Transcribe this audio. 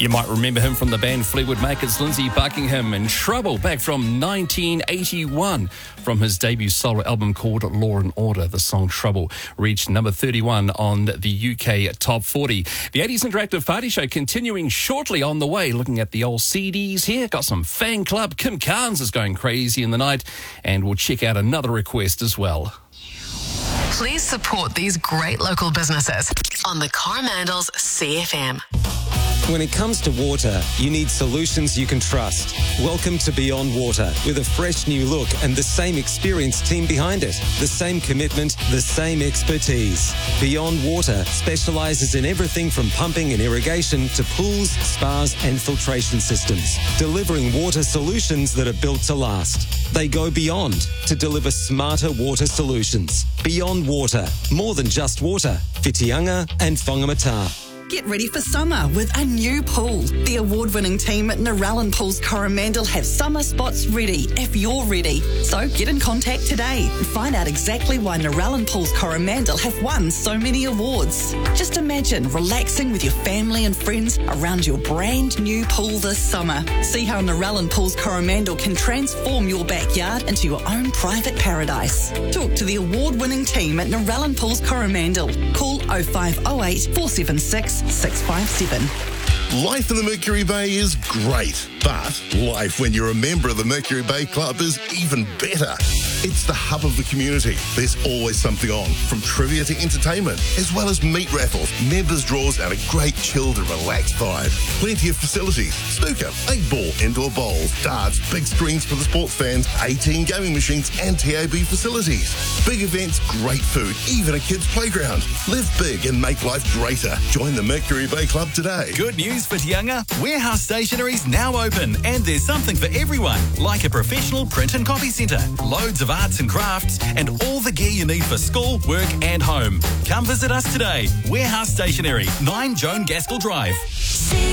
You might remember him from the band Fleetwood Mac. It's Lindsey Buckingham in Trouble, back from 1981. From his debut solo album called Law and Order, the song Trouble reached number 31 on the UK Top 40. The 80s Interactive Party Show continuing shortly on the way. Looking at the old CDs here. Got some Fan Club. Kim Carnes is going crazy in the night. And we'll check out another request as well. Please support these great local businesses on the Coromandels CFM. When it comes to water, you need solutions you can trust. Welcome to Beyond Water, with a fresh new look and the same experienced team behind it. The same commitment, the same expertise. Beyond Water specialises in everything from pumping and irrigation to pools, spas and filtration systems, delivering water solutions that are built to last. They go beyond to deliver smarter water solutions. Beyond Water, more than just water. Whitianga and Whangamata. Get ready for summer with a new pool. The award-winning team at Narellan Pools Coromandel have summer spots ready if you're ready. So get in contact today and find out exactly why Narellan Pools Coromandel have won so many awards. Just imagine relaxing with your family and friends around your brand new pool this summer. See how Narellan Pools Coromandel can transform your backyard into your own private paradise. Talk to the award-winning team at Narellan Pools Coromandel. Call 0508 476 657. Life in the Mercury Bay is great, but life when you're a member of the Mercury Bay Club is even better. It's the hub of the community. There's always something on, from trivia to entertainment, as well as meat raffles, members' draws, and a great chilled and relaxed vibe. Plenty of facilities: snooker, 8-ball, indoor bowls, darts, big screens for the sports fans, 18 gaming machines, and TAB facilities. Big events, great food, even a kids' playground. Live big and make life greater. Join the Mercury Bay Club today. Good news for Tianga. Warehouse Stationery's now open, and there's something for everyone, like a professional print and copy centre, loads of arts and crafts, and all the gear you need for school, work and home. Come visit us today. Warehouse Stationery, 9 Joan Gaskell Drive.